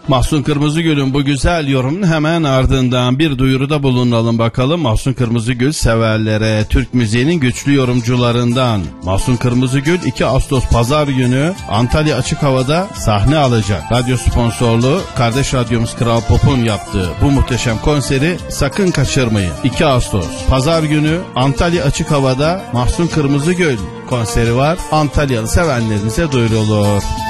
Mahsun Kırmızıgül'ün bu güzel yorumunun hemen ardından bir duyuruda bulunalım bakalım. Mahsun Kırmızıgül severlere, Türk müziğinin güçlü yorumcularından. Mahsun Kırmızıgül 2 Ağustos Pazar günü Antalya Açık Hava'da sahne alacak. Radyo sponsorluğu kardeş radyomuz Kral Pop'un yaptığı bu muhteşem konseri sakın kaçırmayın. 2 Ağustos Pazar günü Antalya Açık Hava'da Mahsun Kırmızıgül konseri var. Antalyalı sevenlerinize duyurulur.